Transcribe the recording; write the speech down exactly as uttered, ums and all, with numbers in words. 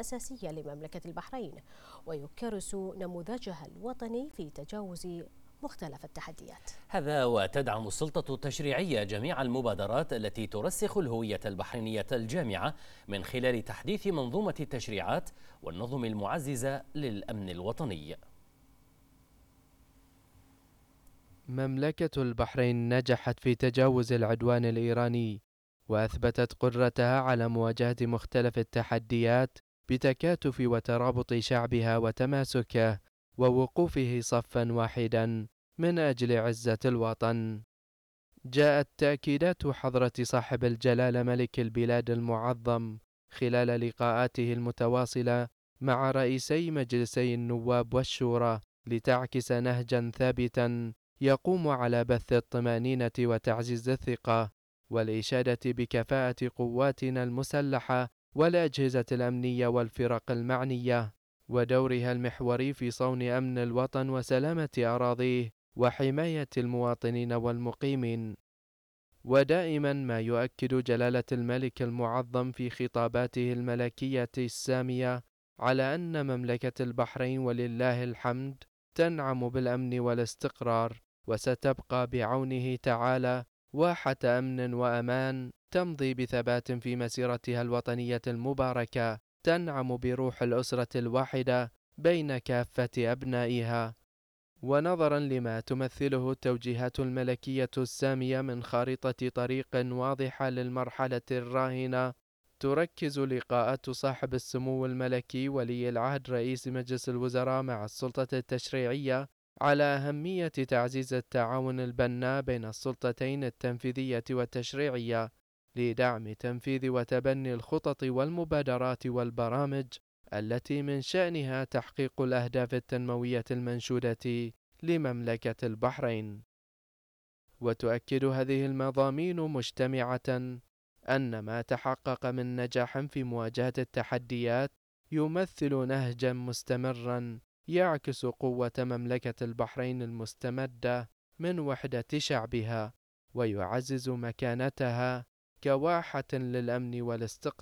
أساسية لمملكة البحرين، ويكرس نموذجها الوطني في تجاوز مختلف التحديات. هذا وتدعم السلطة التشريعية جميع المبادرات التي ترسخ الهوية البحرينية الجامعة من خلال تحديث منظومة التشريعات والنظم المعززة للأمن الوطني. مملكة البحرين نجحت في تجاوز العدوان الإيراني، وأثبتت قدرتها على مواجهة مختلف التحديات بتكاتف وترابط شعبها وتماسكه ووقوفه صفا واحدا من أجل عزة الوطن. جاءت تأكيدات حضرة صاحب الجلالة ملك البلاد المعظم خلال لقاءاته المتواصلة مع رئيسي مجلسي النواب والشورى لتعكس نهجا ثابتا يقوم على بث الطمأنينة وتعزيز الثقة والإشادة بكفاءة قواتنا المسلحة والأجهزة الأمنية والفرق المعنية ودورها المحوري في صون أمن الوطن وسلامة أراضيه وحماية المواطنين والمقيمين. ودائما ما يؤكد جلالة الملك المعظم في خطاباته الملكية السامية على أن مملكة البحرين ولله الحمد تنعم بالأمن والاستقرار، وستبقى بعونه تعالى واحة أمن وأمان تمضي بثبات في مسيرتها الوطنية المباركة، تنعم بروح الأسرة الواحدة بين كافة أبنائها. ونظرا لما تمثله التوجيهات الملكية السامية من خارطة طريق واضحة للمرحلة الراهنة، تركز لقاءات صاحب السمو الملكي ولي العهد رئيس مجلس الوزراء مع السلطة التشريعية على أهمية تعزيز التعاون البناء بين السلطتين التنفيذية والتشريعية لدعم تنفيذ وتبني الخطط والمبادرات والبرامج التي من شأنها تحقيق الأهداف التنموية المنشودة لمملكة البحرين. وتؤكد هذه المضامين مجتمعة أن ما تحقق من نجاح في مواجهة التحديات يمثل نهجا مستمرا يعكس قوة مملكة البحرين المستمدة من وحدة شعبها، ويعزز مكانتها كواحة للأمن والاستقرار.